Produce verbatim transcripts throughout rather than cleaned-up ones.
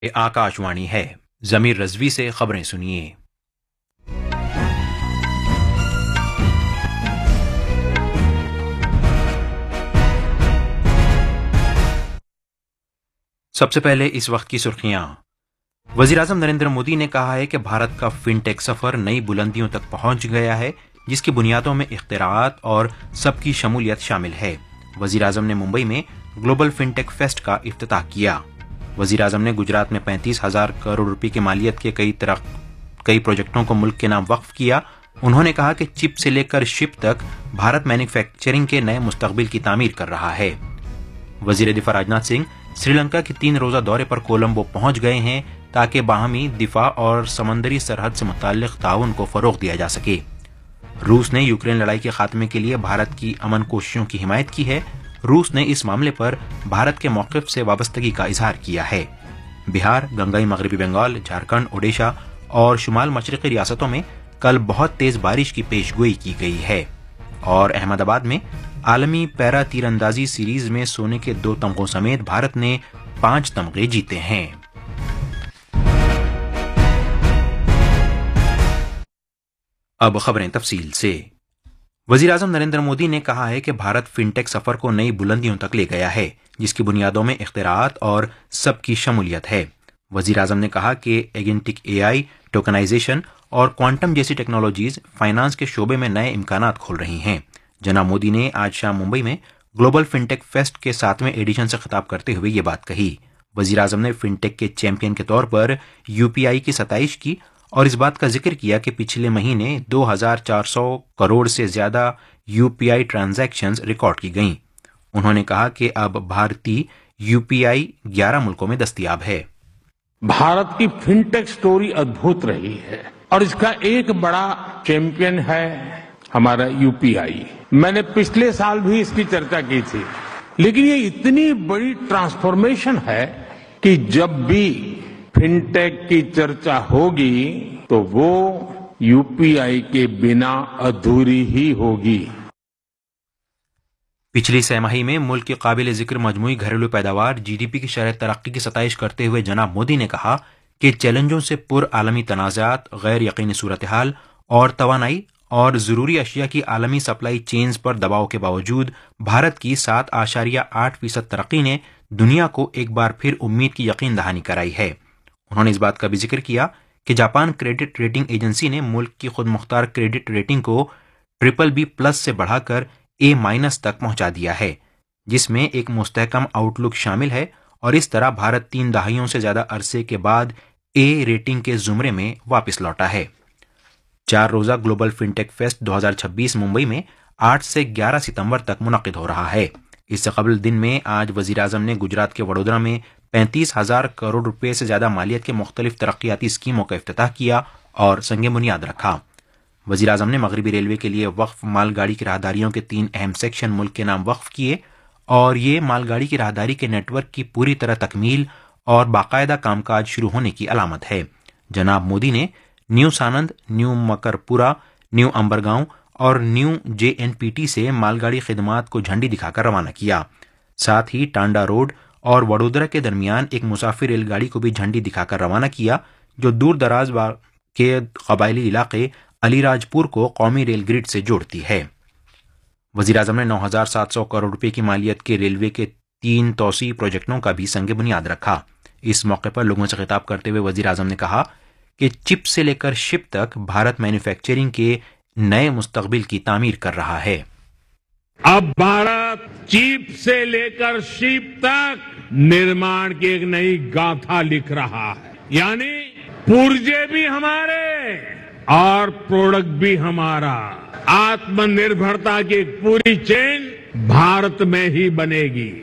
ये आकाशवाणी है। जमीर रजवी से खबरें सुनिए। सबसे पहले इस वक्त की सुर्खियां। वजीर-ए-आज़म नरेंद्र मोदी ने कहा है कि भारत का फिनटेक सफर नई बुलंदियों तक पहुंच गया है, जिसकी बुनियादों में इख्तिराआत और सबकी शमूलियत शामिल है। वजीर-ए-आज़म ने मुंबई में ग्लोबल फिनटेक फेस्ट का इफ्तिताह किया। वजीर-ए-आज़म ने गुजरात में पैंतीस हजार करोड़ रुपए की मालियत के कई तरह कई प्रोजेक्टों को मुल्क के नाम वक्फ किया। उन्होंने कहा कि चिप से लेकर शिप तक भारत मैन्युफैक्चरिंग के नए मुस्तकबिल की तामीर कर रहा है। वजीर दिफा राजनाथ सिंह श्रीलंका के तीन रोजा दौरे पर कोलंबो पहुंच गए हैं, ताकि बाहमी दिफा और समंदरी सरहद से मुताल्लिक ताउन को फरोग दिया जा सके। रूस ने यूक्रेन लड़ाई के खात्मे के लिए भारत की अमन कोशिशों की हिमायत की है। रूस ने इस मामले पर भारत के मौक़िफ़ से वाबस्तगी का इजहार किया है। बिहार, गंगई मगरबी बंगाल, झारखंड, ओडिशा और शुमाल मशरक़ी रियासतों में कल बहुत तेज बारिश की पेशगोई की गई है। और अहमदाबाद में आलमी पैरा तीरंदाजी सीरीज में सोने के दो तमगों समेत भारत ने पांच तमगे जीते हैं। अब खबरें तफसील से। वजीर-ए-आज़म नरेंद्र मोदी ने कहा है कि भारत फिनटेक सफर को नई बुलंदियों तक ले गया है, जिसकी बुनियादों में इख्तिराआत और सबकी शमूलियत है। वजीर-ए-आज़म ने कहा कि एजेंटिक एआई, टोकनाइजेशन और क्वांटम जैसी टेक्नोलॉजीज फाइनेंस के शोबे में नए इम्कानात खोल रही हैं। जनाब मोदी ने आज शाम मुंबई में ग्लोबल फिनटेक फेस्ट के सातवें एडिशन से खिताब करते हुए ये बात कही। वजीर-ए-आज़म ने फिनटेक के चैंपियन के तौर पर यूपीआई की सताइश की और इस बात का जिक्र किया कि पिछले महीने दो हजार चार सौ करोड़ से ज्यादा यूपीआई ट्रांजैक्शंस रिकॉर्ड की गईं। उन्होंने कहा कि अब भारतीय यूपीआई ग्यारह मुल्कों में दस्तयाब है। भारत की फिनटेक स्टोरी अद्भुत रही है और इसका एक बड़ा चैंपियन है हमारा यूपीआई। मैंने पिछले साल भी इसकी चर्चा की थी, लेकिन ये इतनी बड़ी ट्रांसफॉर्मेशन है कि जब भी फिनटेक की चर्चा होगी तो वो यूपीआई के बिना अधूरी ही होगी। पिछली छमाही में मुल्क की काबिल जिक्र मजमूई घरेलू पैदावार जीडीपी की शरह तरक्की की सताइश करते हुए जनाब मोदी ने कहा कि चैलेंजों से पुर आलमी तनाज़ात, गैर यकीनी सूरत हाल और तवानाई और जरूरी अशिया की आलमी सप्लाई चेन्स पर दबाव के बावजूद भारत की सात आशारिया आठ फीसद तरक्की ने दुनिया को एक बार फिर उम्मीद की यकीन दहानी कराई है। उन्होंने इस बात का भी जिक्र किया कि जापान क्रेडिट रेटिंग एजेंसी ने मुल्क की खुद मुख्तार क्रेडिट रेटिंग को ट्रिपल बी प्लस से बढ़ाकर ए माइनस तक पहुंचा दिया है, जिसमें एक मुस्तहकम आउटलुक शामिल है। और इस तरह भारत तीन दहाइयों से ज्यादा अरसे के बाद ए रेटिंग के जुमरे में वापस लौटा है। चार रोजा ग्लोबल फिनटेक फेस्ट दो हजार छब्बीस मुंबई में आठ से ग्यारह सितंबर तक मुनक्किद हो रहा है। इससे कबल दिन में आज वजीर-ए-आज़म ने गुजरात के वडोदरा में पैंतीस हजार करोड़ रुपए से ज्यादा मालियत के मुख्तलिफ तरक्याती स्कीमों का इफ्तिताह किया और संगे बुनियाद रखा। वजीर-ए-आज़म ने मगरबी रेलवे के लिए वक्फ मालगाड़ी की राहदारियों के तीन अहम सेक्शन मुल्क के नाम वक्फ किए और ये मालगाड़ी की राहदारी के नेटवर्क की पूरी तरह तकमील और बाकायदा कामकाज शुरू होने की अलामत है। जनाब मोदी ने न्यू सानंद, न्यू मकरपुरा, न्यू अंबरगांव और न्यू जेएनपीटी से मालगाड़ी खिदमात को झंडी दिखाकर रवाना किया। साथ ही टांडा रोड और वडोदरा के दरमियान एक मुसाफिर रेलगाड़ी को भी झंडी दिखाकर रवाना किया, जो दूर दराज के कबायली इलाके अलीराजपुर को कौमी रेल ग्रिड से जोड़ती है। वजीर-ए-आज़म ने नौ हजार सात सौ करोड़ रुपए की मालियत के रेलवे के तीन तोसी प्रोजेक्टों का भी संगे बुनियाद रखा। इस मौके पर लोगों से खिताब करते हुए वजीर-ए-आज़म ने कहा कि चिप से लेकर शिप तक भारत मैन्युफैक्चरिंग के नए मुस्तकबिल की तामीर कर रहा है। अब भारत चिप से लेकर शिप तक निर्माण की एक नई गाथा लिख रहा है, यानी पुर्जे भी हमारे और प्रोडक्ट भी हमारा। आत्मनिर्भरता की एक पूरी चेन भारत में ही बनेगी।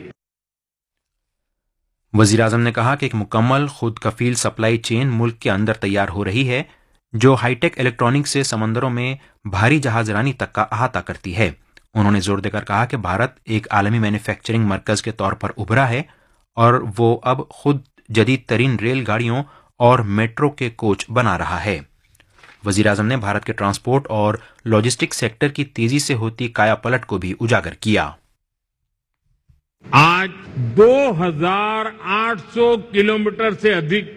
वजीर-ए-आज़म ने कहा कि एक मुकम्मल खुद कफील सप्लाई चेन मुल्क के अंदर तैयार हो रही है, जो हाईटेक इलेक्ट्रॉनिक्स से समंदरों में भारी जहाजरानी तक का अहाता करती है। उन्होंने जोर देकर कहा कि भारत एक आलमी मैन्युफैक्चरिंग मरकज के तौर पर उभरा है और वो अब खुद जदीद तरीन रेलगाड़ियों और मेट्रो के कोच बना रहा है। वजीर-ए-आज़म ने भारत के ट्रांसपोर्ट और लॉजिस्टिक्स सेक्टर की तेजी से होती काया पलट को भी उजागर किया। आज दो हजार आठ सौ किलोमीटर से अधिक